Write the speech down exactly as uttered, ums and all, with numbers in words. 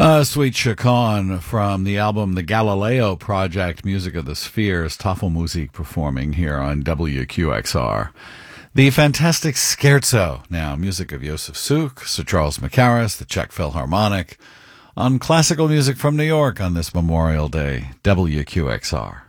Uh, Sweet Chaconne from the album The Galileo Project, Music of the Spheres, Tafelmusik performing here on W Q X R. The fantastic Scherzo, now music of Josef Suk, Sir Charles Macaris, the Czech Philharmonic, on classical music from New York on this Memorial Day, W Q X R.